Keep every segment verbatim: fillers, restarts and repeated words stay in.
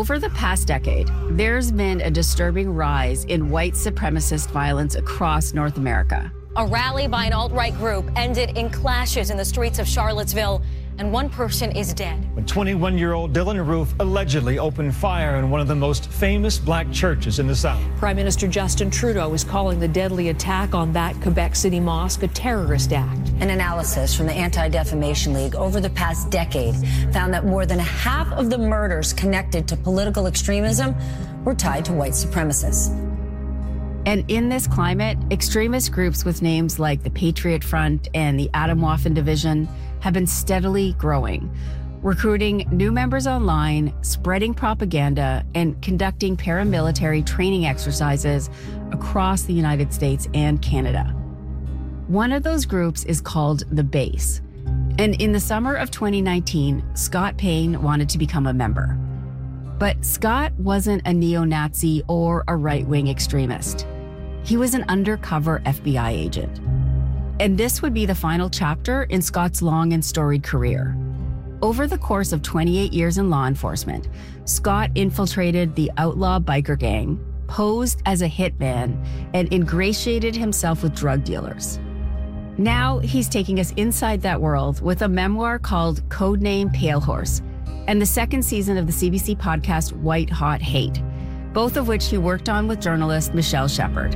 Over the past decade, there's been a disturbing rise in white supremacist violence across North America. A rally by an alt-right group ended in clashes in the streets of Charlottesville, and one person is dead. When twenty-one-year-old Dylan Roof allegedly opened fire in one of the most famous black churches in the South. Prime Minister Justin Trudeau is calling the deadly attack on that Quebec City mosque a terrorist act. An analysis from the Anti-Defamation League over the past decade found that more than half of the murders connected to political extremism were tied to white supremacists. And in this climate, extremist groups with names like the Patriot Front and the Atomwaffen Division have been steadily growing, recruiting new members online, spreading propaganda, and conducting paramilitary training exercises across the United States and Canada. One of those groups is called The Base. And in the summer of twenty nineteen, Scott Payne wanted to become a member. But Scott wasn't a neo-Nazi or a right-wing extremist. He was an undercover F B I agent. And this would be the final chapter in Scott's long and storied career. Over the course of twenty-eight years in law enforcement, Scott infiltrated the outlaw biker gang, posed as a hitman, and ingratiated himself with drug dealers. Now he's taking us inside that world with a memoir called Codename Pale Horse, and the second season of the C B C podcast White Hot Hate, both of which he worked on with journalist Michelle Shepard.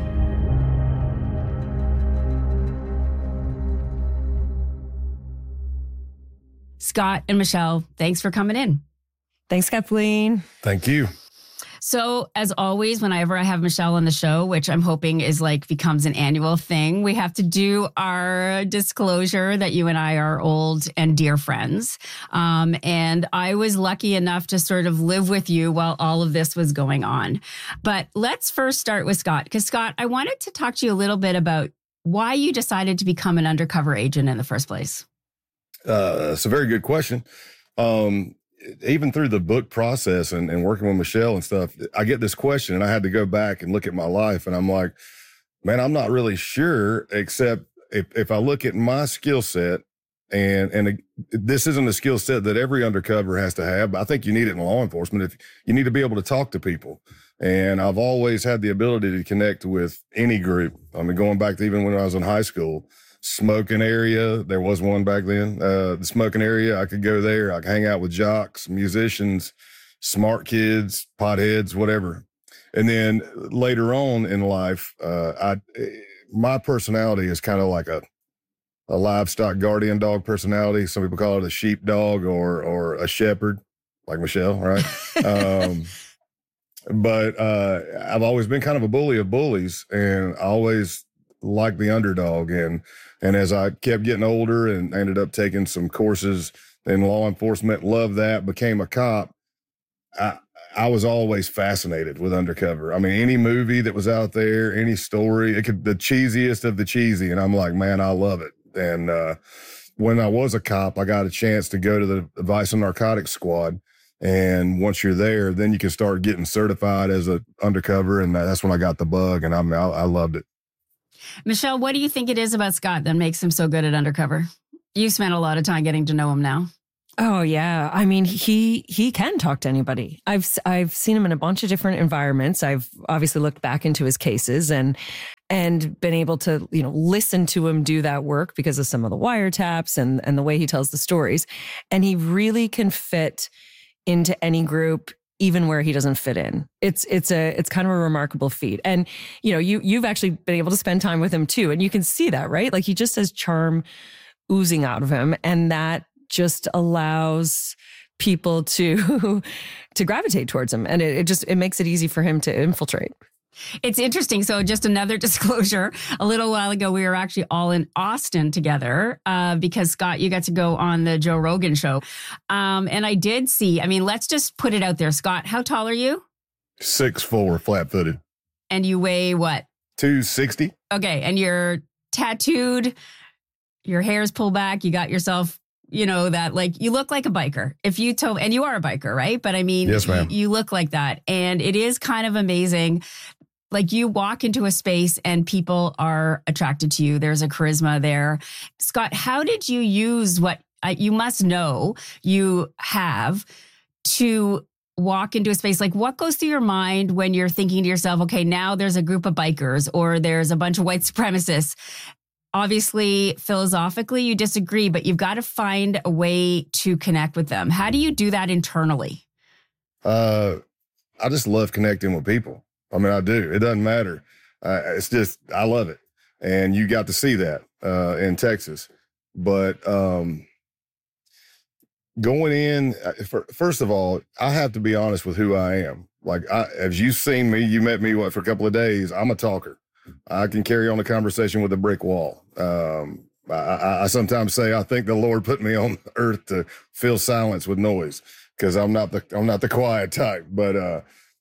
Scott and Michelle, thanks for coming in. Thanks, Kathleen. Thank you. So, as always, whenever I have Michelle on the show, which I'm hoping is like becomes an annual thing, we have to do our disclosure that you and I are old and dear friends. Um, and I was lucky enough to sort of live with you while all of this was going on. But let's first start with Scott, because Scott, I wanted to talk to you a little bit about why you decided to become an undercover agent in the first place. Uh, it's a very good question. Um, even through the book process and, and working with Michelle and stuff, I get this question and I had to go back and look at my life and I'm like, man, I'm not really sure, except if, if I look at my skill set and, and this isn't a skill set that every undercover has to have, but I think you need it in law enforcement. If you need to be able to talk to people. And I've always had the ability to connect with any group. I mean, going back to even when I was in high school, smoking area. There was one back then. Uh, the smoking area, I could go there. I could hang out with jocks, musicians, smart kids, potheads, whatever. And then later on in life, uh, I, my personality is kind of like a, a livestock guardian dog personality. Some people call it a sheepdog or, or a shepherd, like Michelle, right? um, but, uh, I've always been kind of a bully of bullies, and I always liked the underdog. And, And as I kept getting older and ended up taking some courses in law enforcement, loved that, became a cop, I, I was always fascinated with undercover. I mean, any movie that was out there, any story, it could the cheesiest of the cheesy. And I'm like, man, I love it. And uh, when I was a cop, I got a chance to go to the Vice and Narcotics Squad. And once you're there, then you can start getting certified as an undercover. And that's when I got the bug, and I, I, I loved it. Michelle, what do you think it is about Scott that makes him so good at undercover? You spent a lot of time getting to know him now. Oh, yeah. I mean, he he can talk to anybody. I've I've seen him in a bunch of different environments. I've obviously looked back into his cases and and been able to, you know, listen to him do that work because of some of the wiretaps and, and the way he tells the stories. And he really can fit into any group, even where he doesn't fit in. It's it's a it's kind of a remarkable feat. And, you know, you you've actually been able to spend time with him too. And you can see that, right? Like, he just has charm oozing out of him. And that just allows people to to gravitate towards him. And it, it just it makes it easy for him to infiltrate. It's interesting. So just another disclosure, a little while ago, we were actually all in Austin together uh, because, Scott, you got to go on the Joe Rogan show. Um, and I did see, I mean, let's just put it out there. Scott, how tall are you? six foot four, flat-footed. And you weigh what? two sixty. Okay. And you're tattooed, your hair's pulled back, you got yourself, you know, that, like, you look like a biker. If you told, and you are a biker, right? But I mean, yes, ma'am. You, you look like that. And it is kind of amazing. Like, you walk into a space and people are attracted to you. There's a charisma there. Scott, how did you use what uh, you must know you have to walk into a space, like what goes through your mind when you're thinking to yourself, okay, now there's a group of bikers or there's a bunch of white supremacists? Obviously, philosophically, you disagree, but you've got to find a way to connect with them. How do you do that internally? Uh, I just love connecting with people. I mean, I do. It doesn't matter. Uh, it's just, I love it. And you got to see that uh, in Texas. But um, going in, for, first of all, I have to be honest with who I am. Like, I, as you've seen me, you met me, what, for a couple of days, I'm a talker. I can carry on a conversation with a brick wall. Um, I, I sometimes say I think the Lord put me on earth to fill silence with noise because I'm not the I'm not the quiet type. But uh,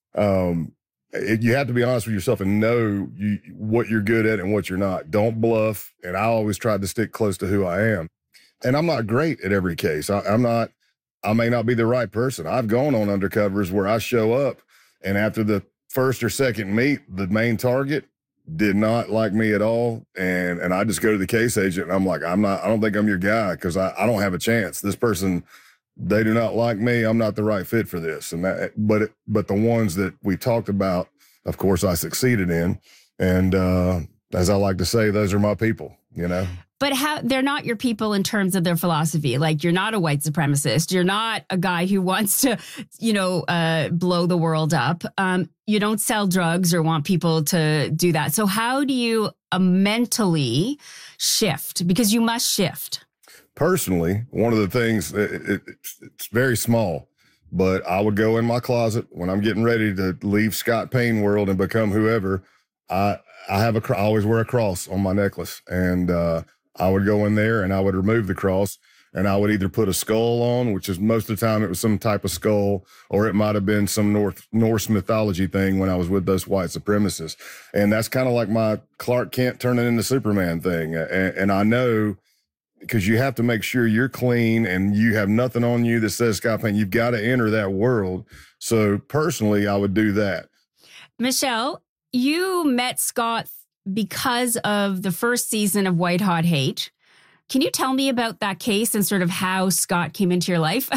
um, it, you have to be honest with yourself and know you, what you're good at and what you're not. Don't bluff. And I always try to stick close to who I am. And I'm not great at every case. I, I'm not. I may not be the right person. I've gone on undercovers where I show up, and after the first or second meet, the main target did not like me at all. And, and I just go to the case agent and I'm like, I'm not, I don't think I'm your guy. Cause I, I don't have a chance. This person, they do not like me. I'm not the right fit for this. And that, but, it, but the ones that we talked about, of course I succeeded in. And, uh, as I like to say, those are my people, you know? But how they're not your people in terms of their philosophy. Like you're not a white supremacist. You're not a guy who wants to, you know, uh, blow the world up. Um, you don't sell drugs or want people to do that. So how do you uh, mentally shift? Because you must shift. Personally, one of the things, it, it, it's, it's very small, but I would go in my closet when I'm getting ready to leave Scott Payne world and become whoever. I I have a I always wear a cross on my necklace, and uh, I would go in there and I would remove the cross and I would either put a skull on, which is most of the time it was some type of skull, or it might have been some North Norse mythology thing when I was with those white supremacists. And that's kind of like my Clark Kent turning into Superman thing. And, and I know, because you have to make sure you're clean and you have nothing on you that says Scott Payne. You've got to enter that world. So personally, I would do that. Michelle, you met Scott because of the first season of White Hot Hate. Can you tell me about that case and sort of how Scott came into your life?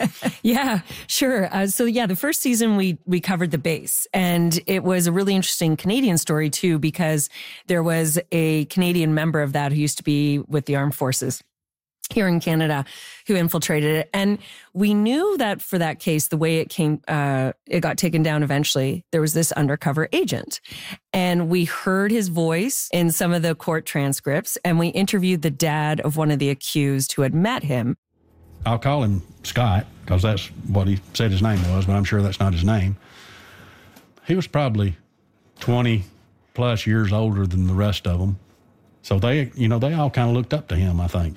Yeah, sure. Uh, so yeah, the first season we we covered the base, and it was a really interesting Canadian story too, because there was a Canadian member of that who used to be with the armed forces here in Canada who infiltrated it. And we knew that for that case, the way it came, uh, it got taken down eventually, there was this undercover agent. And we heard his voice in some of the court transcripts, and we interviewed the dad of one of the accused who had met him. I'll call him Scott because that's what he said his name was, but I'm sure that's not his name. He was probably twenty plus years older than the rest of them. So they, you know, they all kind of looked up to him, I think.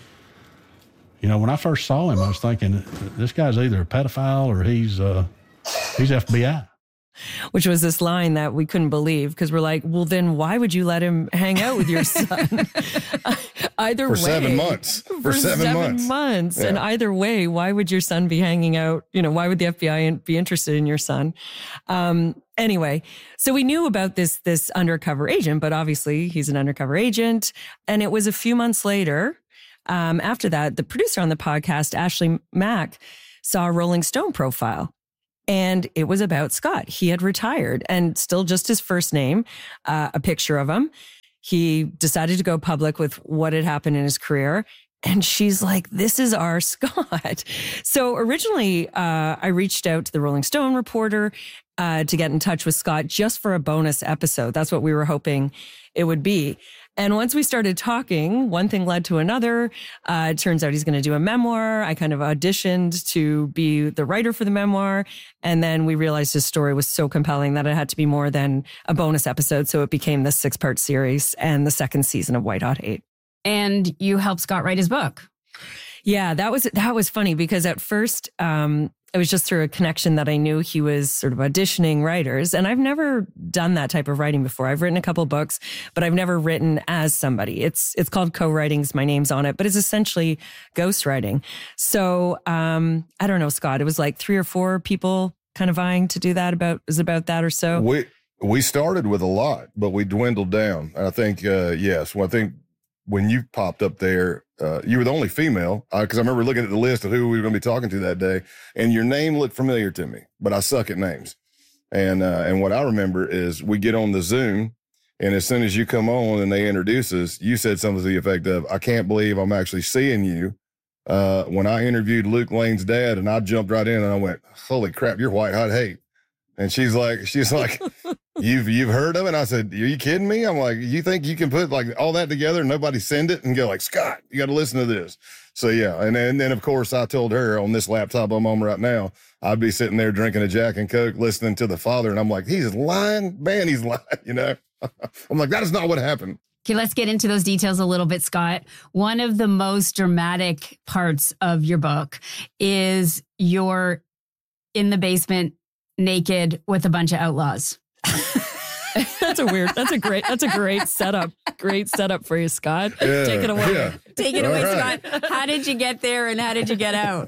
You know, when I first saw him, I was thinking, this guy's either a pedophile or he's uh, he's F B I. Which was this line that we couldn't believe, because we're like, well, then why would you let him hang out with your son? Either for way. Seven months. For, For seven, seven months. months. Yeah. And either way, why would your son be hanging out? You know, why would the F B I be interested in your son? Um, anyway, so we knew about this, this undercover agent, but obviously he's an undercover agent. And it was a few months later, Um, after that, the producer on the podcast, Ashley Mack, saw a Rolling Stone profile, and it was about Scott. He had retired, and still just his first name, uh, a picture of him. He decided to go public with what had happened in his career. And she's like, this is our Scott. So originally, uh, I reached out to the Rolling Stone reporter uh, to get in touch with Scott just for a bonus episode. That's what we were hoping it would be. And once we started talking, one thing led to another. Uh, it turns out he's going to do a memoir. I kind of auditioned to be the writer for the memoir. And then we realized his story was so compelling that it had to be more than a bonus episode. So it became this six-part series and the second season of White Hot Hate. And you helped Scott write his book. Yeah, that was that was funny because at first um, it was just through a connection that I knew he was sort of auditioning writers. And I've never done that type of writing before. I've written a couple books, but I've never written as somebody. It's it's called co-writings. My name's on it, but it's essentially ghostwriting. So um, I don't know, Scott, it was like three or four people kind of vying to do that. About is about that or so. We we started with a lot, but we dwindled down. I think, uh, yes, well, I think when you popped up there, uh, you were the only female, because uh, I remember looking at the list of who we were going to be talking to that day, and your name looked familiar to me, but I suck at names. And uh, and what I remember is we get on the Zoom, and as soon as you come on and they introduce us, you said something to the effect of, I can't believe I'm actually seeing you. Uh, when I interviewed Luke Lane's dad, and I jumped right in and I went, holy crap, you're white hot hate. And she's like, she's like, you've you've heard of it? And I said, are you kidding me? I'm like, you think you can put like all that together and nobody send it and go like, Scott, you got to listen to this. So yeah, and then, and then of course I told her on this laptop I'm on right now, I'd be sitting there drinking a Jack and Coke, listening to the father, and I'm like, he's lying, man, he's lying, you know. I'm like, that is not what happened. Okay, let's get into those details a little bit, Scott. One of the most dramatic parts of your book is you're in the basement naked with a bunch of outlaws. That's a weird, that's a great, that's a great setup. Great setup for you, Scott. Yeah, Take it away. Yeah. Take it All away, right. Scott. How did you get there and how did you get out?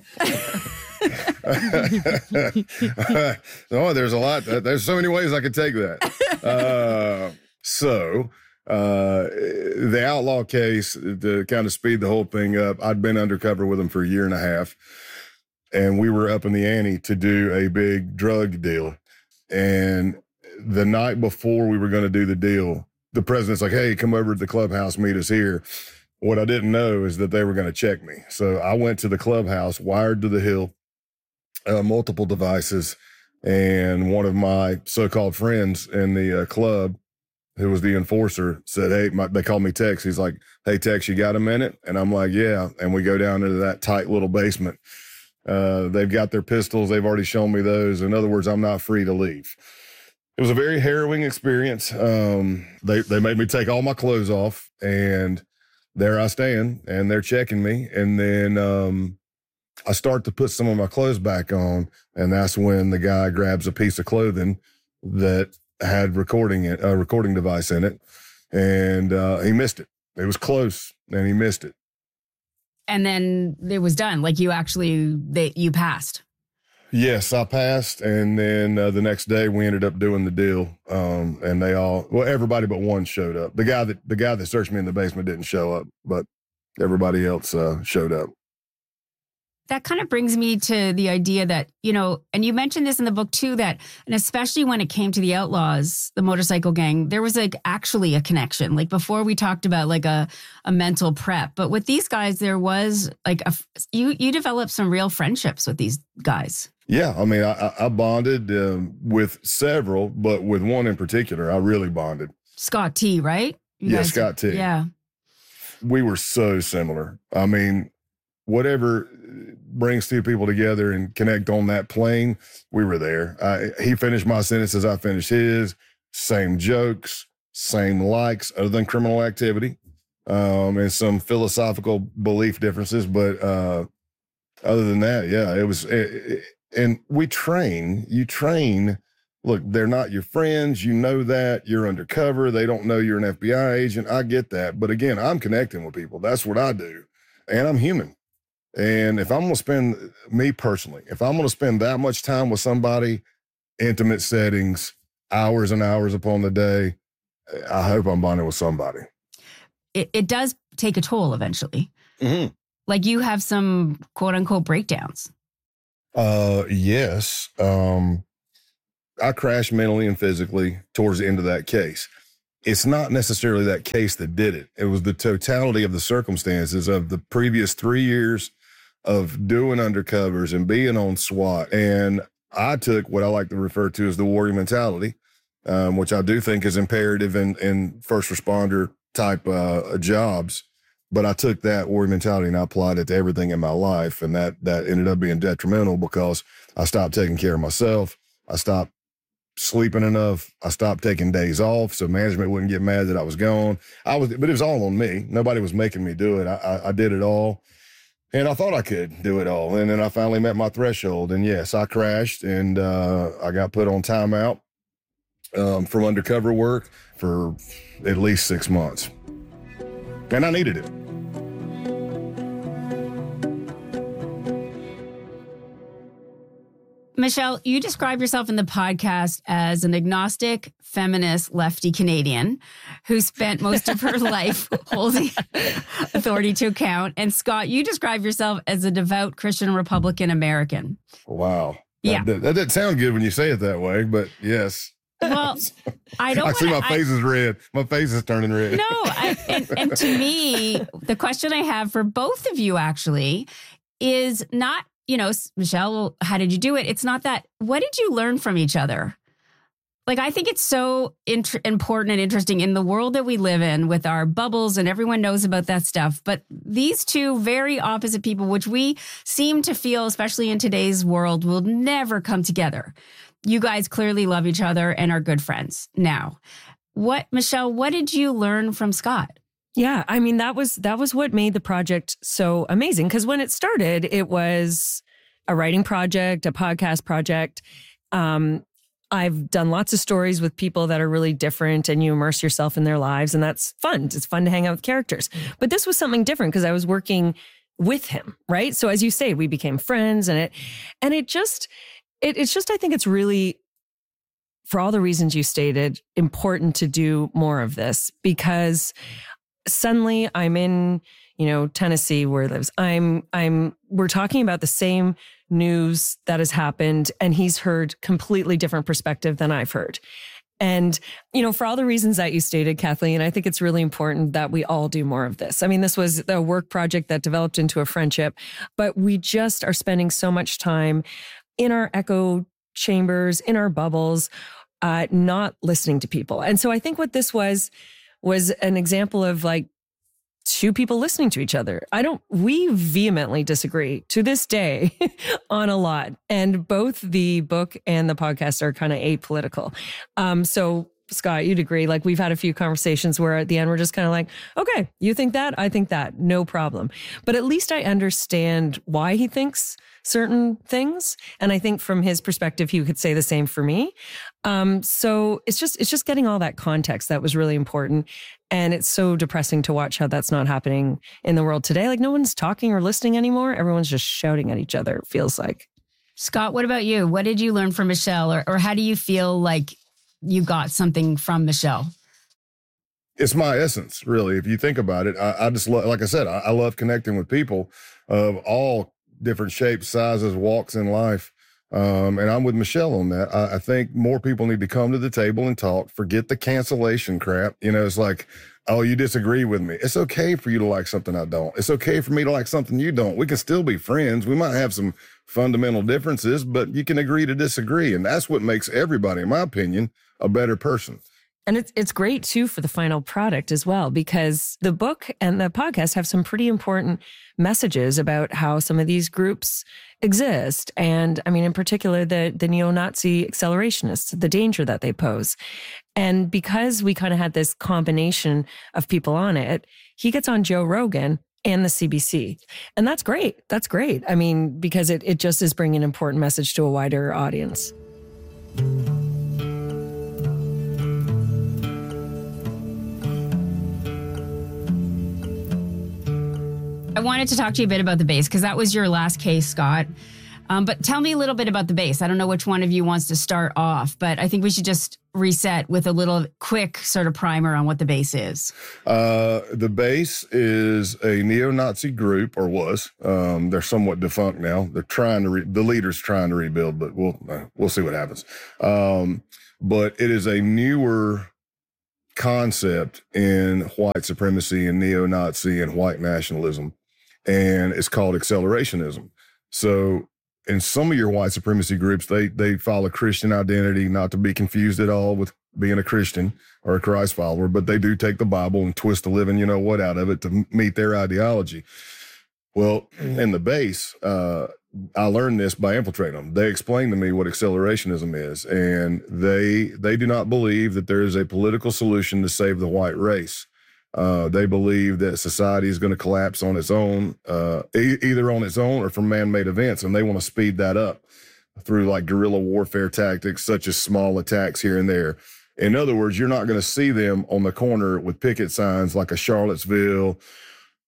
Oh, there's a lot. There's so many ways I could take that. Uh, so uh, the outlaw case, to kind of speed the whole thing up, I'd been undercover with them for a year and a half, and we were up in the ante to do a big drug deal. And the night before we were going to do the deal, the president's like, hey, come over to the clubhouse, meet us here. What I didn't know is that they were going to check me. So I went to the clubhouse, wired to the hill, uh, multiple devices. And one of my so-called friends in the uh, club, who was the enforcer, said, hey, my, they called me Tex. He's like, hey, Tex, you got a minute? And I'm like, yeah. And we go down into that tight little basement. Uh, they've got their pistols. They've already shown me those. In other words, I'm not free to leave. It was a very harrowing experience. Um, they, they made me take all my clothes off, and there I stand, and they're checking me. And then um, I start to put some of my clothes back on, and that's when the guy grabs a piece of clothing that had recording it, a recording device in it, and uh, he missed it. It was close, and he missed it. And then it was done. Like you actually, they, you passed. Yes, I passed, and then uh, the next day we ended up doing the deal, um, and they all, well, everybody but one showed up. The guy that the guy that searched me in the basement didn't show up, but everybody else uh, showed up. That kind of brings me to the idea that, you know, and you mentioned this in the book too, that, and especially when it came to the outlaws, the motorcycle gang, there was like actually a connection. Like before we talked about like a, a mental prep, but with these guys, there was like a, you, you developed some real friendships with these guys. Yeah. I mean, I, I bonded um, with several, but with one in particular, I really bonded. Scott T, right? You yeah, guys, Scott T. Yeah. We were so similar. I mean, whatever brings two people together and connect on that plane, we were there. I, he finished my sentences, I finished his. Same jokes, same likes, other than criminal activity, um, and some philosophical belief differences. But uh, other than that, yeah, it was. It, it, and we train. You train. Look, they're not your friends. You know that. You're undercover. They don't know you're an F B I agent. I get that. But again, I'm connecting with people. That's what I do. And I'm human. And if I'm going to spend, me personally, if I'm going to spend that much time with somebody, intimate settings, hours and hours upon the day, I hope I'm bonding with somebody. It, it does take a toll eventually. Mm-hmm. Like you have some quote unquote breakdowns. Uh, yes. Um, I crashed mentally and physically towards the end of that case. It's not necessarily that case that did it. It was the totality of the circumstances of the previous three years of doing undercovers and being on SWAT. And I took what I like to refer to as the warrior mentality, um, which I do think is imperative in, in first responder type uh, jobs. But I took that warrior mentality and I applied it to everything in my life. And that, that ended up being detrimental because I stopped taking care of myself. I stopped sleeping enough. I stopped taking days off so management wouldn't get mad that I was gone. I was, but it was all on me. Nobody was making me do it. I, I, I did it all. And I thought I could do it all. And then I finally met my threshold. And yes, I crashed and uh, I got put on timeout um, from undercover work for at least six months. And I needed it. Michelle, you describe yourself in the podcast as an agnostic, feminist, lefty Canadian who spent most of her life holding authority to account. And Scott, you describe yourself as a devout Christian Republican American. Wow. Yeah. That, that doesn't sound good when you say it that way, but yes. Well, I don't I see wanna, my face I, is red. My face is turning red. No, I, and, and to me, the question I have for both of you actually is not, you know, Michelle, how did you do it? It's not that. What did you learn from each other? Like, I think it's so int- important and interesting in the world that we live in with our bubbles, and everyone knows about that stuff. But these two very opposite people, which we seem to feel, especially in today's world, will never come together. You guys clearly love each other and are good friends now. What, Michelle, what did you learn from Scott? Yeah, I mean, that was that was what made the project so amazing. Because when it started, it was a writing project, a podcast project. Um, I've done lots of stories with people that are really different, and you immerse yourself in their lives, and that's fun. It's fun to hang out with characters. But this was something different because I was working with him, right? So as you say, we became friends, and it and it just it, it's just I think it's really, for all the reasons you stated, important to do more of this, because suddenly I'm in, you know, Tennessee where he lives. I'm, I'm, we're talking about the same news that has happened, and he's heard completely different perspective than I've heard. And, you know, for all the reasons that you stated, Kathleen, I think it's really important that we all do more of this. I mean, this was a work project that developed into a friendship, but we just are spending so much time in our echo chambers, in our bubbles, uh, not listening to people. And so I think what this was, was an example of like two people listening to each other. I don't, we vehemently disagree to this day on a lot. And both the book and the podcast are kind of apolitical. Um, so Scott, you'd agree, like we've had a few conversations where at the end we're just kind of like, okay, you think that, I think that, no problem. But at least I understand why he thinks certain things. And I think from his perspective, he could say the same for me. Um, so it's just, it's just getting all that context that was really important. And it's so depressing to watch how that's not happening in the world today. Like no one's talking or listening anymore. Everyone's just shouting at each other, it feels like. Scott, what about you? What did you learn from Michelle, or, or how do you feel like you got something from Michelle? It's my essence, really. If you think about it, I, I just love, like I said, I, I love connecting with people of all different shapes, sizes, walks in life. Um, and I'm with Michelle on that. I, I think more people need to come to the table and talk, forget the cancellation crap. You know, it's like, oh, you disagree with me. It's okay for you to like something I don't. It's okay for me to like something you don't. We can still be friends. We might have some fundamental differences, but you can agree to disagree. And that's what makes everybody, in my opinion, a better person. And it's it's great, too, for the final product as well, because the book and the podcast have some pretty important messages about how some of these groups exist. And I mean, in particular, the, the neo-Nazi accelerationists, the danger that they pose. And because we kind of had this combination of people on it, he gets on Joe Rogan and the C B C. And that's great. That's great. I mean, because it, it just is bringing an important message to a wider audience. I wanted to talk to you a bit about the base because that was your last case, Scott. Um, but tell me a little bit about the base. I don't know which one of you wants to start off, but I think we should just reset with a little quick sort of primer on what the base is. Uh, the base is a neo-Nazi group, or was. Um, they're somewhat defunct now. They're trying to, re- the leader's trying to rebuild, but we'll uh, we'll see what happens. Um, but it is a newer concept in white supremacy and neo-Nazi and white nationalism. And it's called accelerationism. So in some of your white supremacy groups, they they follow Christian identity, not to be confused at all with being a Christian or a Christ follower, but they do take the Bible and twist the living, you know what, out of it to meet their ideology. Well, in the base, uh, I learned this by infiltrating them. They explained to me what accelerationism is, and they they do not believe that there is a political solution to save the white race. Uh, they believe that society is going to collapse on its own, uh, e- either on its own or from man-made events, and they want to speed that up through like guerrilla warfare tactics, such as small attacks here and there. In other words, you're not going to see them on the corner with picket signs like a Charlottesville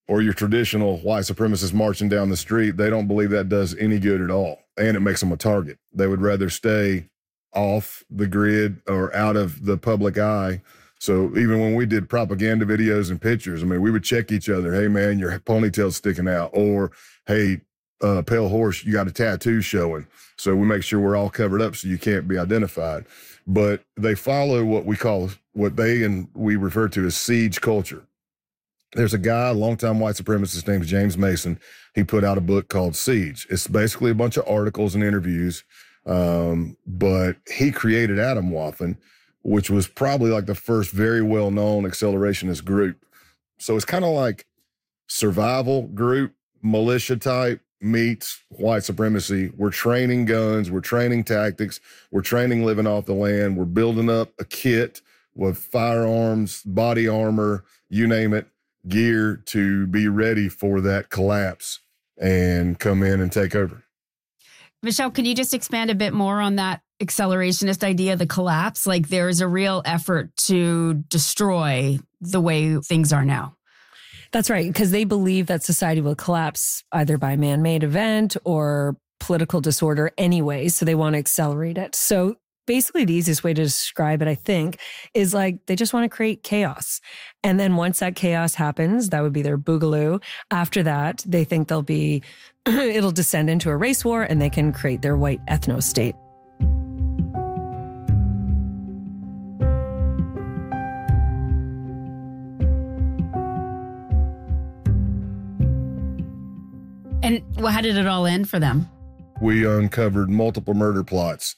or your traditional white supremacists marching down the street, they don't believe that does any good at all. And it makes them a target. They would rather stay off the grid or out of the public eye. So even when we did propaganda videos and pictures, I mean, we would check each other. Hey, man, your ponytail's sticking out. Or, hey, uh, pale horse, you got a tattoo showing. So we make sure we're all covered up so you can't be identified. But they follow what we call, what they and we refer to as siege culture. There's a guy, a longtime white supremacist named James Mason. He put out a book called Siege. It's basically a bunch of articles and interviews. Um, but he created Atomwaffen, which was probably like the first very well-known accelerationist group. So it's kind of like survival group, militia type meets white supremacy. We're training guns. We're training tactics. We're training living off the land. We're building up a kit with firearms, body armor, you name it, gear to be ready for that collapse and come in and take over. Michelle, can you just expand a bit more on that accelerationist idea, the collapse? Like there's a real effort to destroy the way things are now. That's right, because they believe that society will collapse either by man-made event or political disorder anyway, so they want to accelerate it. So basically the easiest way to describe it, I think, is like they just want to create chaos. And then once that chaos happens, that would be their boogaloo. After that, they think they'll be, it'll descend into a race war and they can create their white ethno state. And well, how did it all end for them? We uncovered multiple murder plots.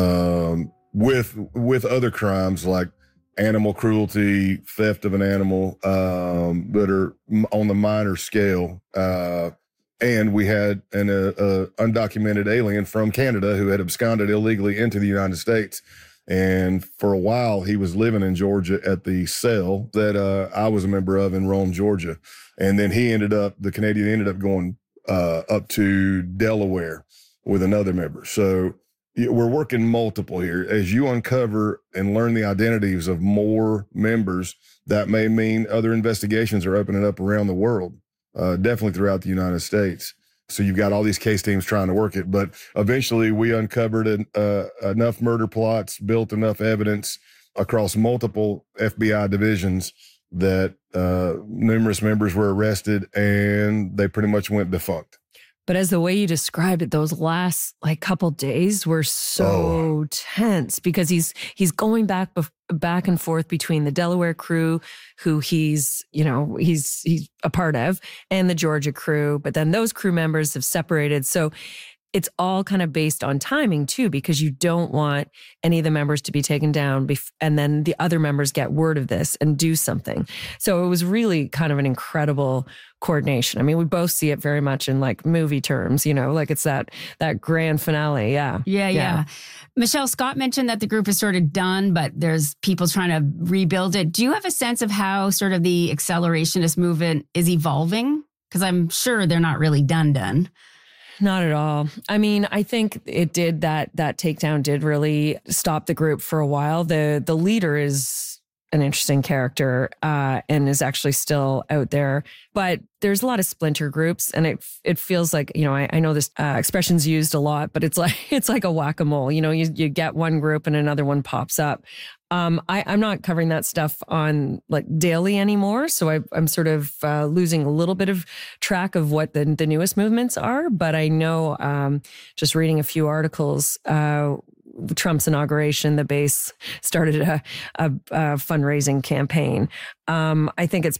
Um, with with other crimes like animal cruelty, theft of an animal, um, that are on the minor scale. Uh, and we had an uh, uh, undocumented alien from Canada who had absconded illegally into the United States. And for a while, he was living in Georgia at the cell that uh, I was a member of in Rome, Georgia. And then he ended up, the Canadian ended up going uh, up to Delaware with another member. So we're working multiple here. As you uncover and learn the identities of more members, that may mean other investigations are opening up around the world, uh, definitely throughout the United States. So you've got all these case teams trying to work it. But eventually we uncovered an, uh, enough murder plots, built enough evidence across multiple F B I divisions that uh, numerous members were arrested and they pretty much went defunct. But as the way you described it, those last like couple days were so oh. tense because he's he's going back bef- back and forth between the Delaware crew, who he's you know he's he's a part of, and the Georgia crew. But then those crew members have separated, so it's all kind of based on timing too, because you don't want any of the members to be taken down bef- and then the other members get word of this and do something. So it was really kind of an incredible coordination. I mean, we both see it very much in like movie terms, you know, like it's that that grand finale. Yeah. Yeah, yeah. yeah. Michelle, Scott mentioned that the group is sort of done, but there's people trying to rebuild it. Do you have a sense of how sort of the accelerationist movement is evolving? Because I'm sure they're not really done done. Not at all. I mean, I think it did that, that takedown did really stop the group for a while. The the leader is an interesting character uh, and is actually still out there. But there's a lot of splinter groups, and it it feels like, you know, I, I know this uh, expression's used a lot, but it's like it's like a whack-a-mole. You know, you you get one group and another one pops up. Um, I, I'm not covering that stuff on like daily anymore, so I, I'm sort of uh, losing a little bit of track of what the the newest movements are. But I know, um, just reading a few articles. Uh, Trump's inauguration, the base started a, a, a fundraising campaign. Um, I think it's